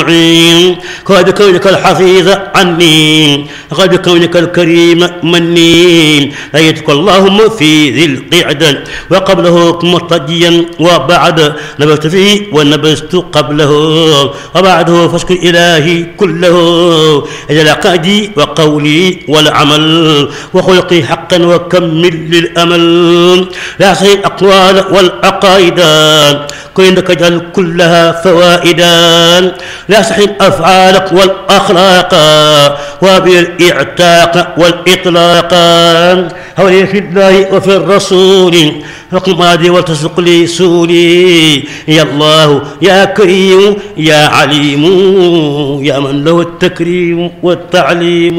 قد كونك الحفيظ عني قد كونك الكريم مني أيتك اللهم في ذي القعدة وقبله مرتديا وبعد نبذت فيه ونبذت قبله وبعده فاشكر إلهي كله إلى قادي وقولي والعمل وخلقي حقا وكمل للأمل لا صحيح الأقوال والعقائد كونك اجعل كلها فوائدا لا صحيح الأفعال والأخلاق وبالإعتاق والإطلاق حولي في الله وفي الرسول فقل ماضي وتسق لي سولي يا الله يا كريم يا عليم يا من له التكريم والتعليم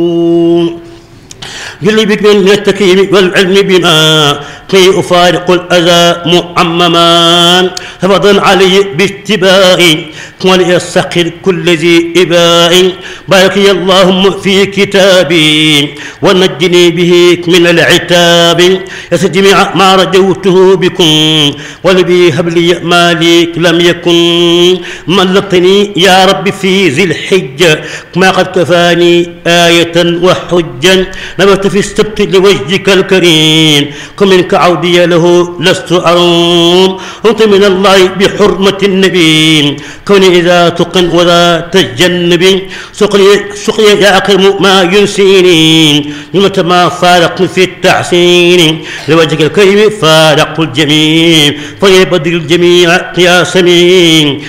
جل بك من التكريم والعلم بما كي أفارق الأذى معمما فضلا علي باتباعي وليستقر كل ذي إباء بارك يا اللهم في كتابي ونجني به من العتاب يستجمع ما رجوته بكم ولبي هب لي ما ليك لم يكن ملقتني يا رب في ذي الحجة ما قد كفاني آية وحجا نبت في السبت لوجهك الكريم كن منك عودي له لست أروم أنت من الله بحرمة النبي كوني إذا تقن ولا تجنب سقيا يا أكرم ما ينسيني يمتى ما فارق في التحسين لوجهك الكريم فارق الجميع فيبدل الجميع يا سمين